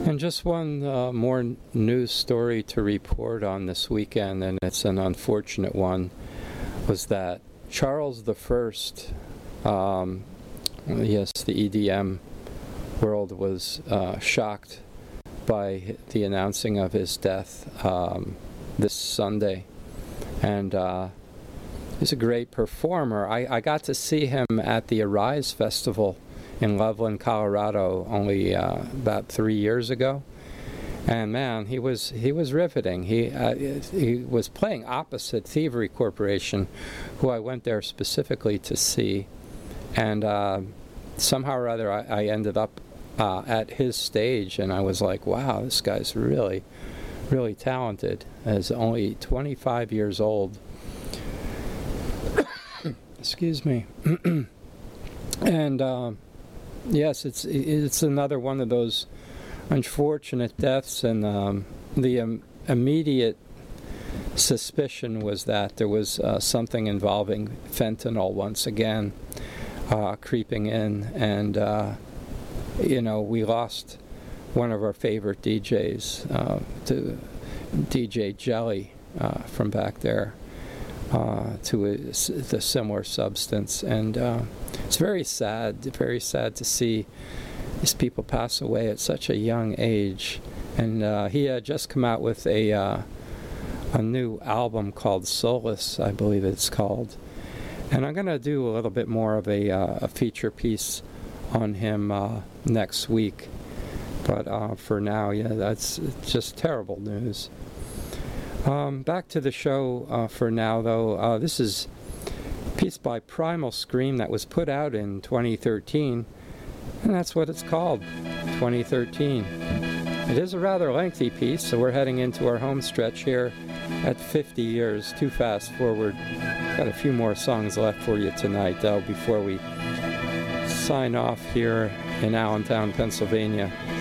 And just one more news story to report on this weekend, and it's an unfortunate one, was that Charles I, yes, the EDM world was shocked by the announcing of his death this Sunday. And he's a great performer. I got to see him at the Arise Festival in Loveland, Colorado, only about 3 years ago, and man, he was riveting. He was playing opposite Thievery Corporation, who I went there specifically to see, and somehow or other I ended up at his stage, and I was like, wow, this guy's really, really talented. He's only 25 years old. Excuse me. And yes, it's another one of those unfortunate deaths, and the immediate suspicion was that there was something involving fentanyl once again creeping in, and we lost one of our favorite DJs to DJ Jelly from back there to the similar substance, and it's very sad to see these people pass away at such a young age. And he had just come out with a new album called Solace, I believe it's called. And I'm going to do a little bit more of a feature piece on him next week. But for now, yeah, that's just terrible news. Back to the show for now, though. This is a piece by Primal Scream that was put out in 2013, and that's what it's called, 2013. It is a rather lengthy piece, so we're heading into our home stretch here at 50 years. Too fast forward. Got a few more songs left for you tonight, though, before we sign off here in Allentown, Pennsylvania.